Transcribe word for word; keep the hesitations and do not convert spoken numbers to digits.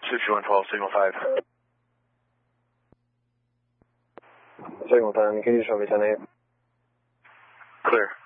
sixty-one twelve, signal five. Signal ten, can you show me ten eight? Clear.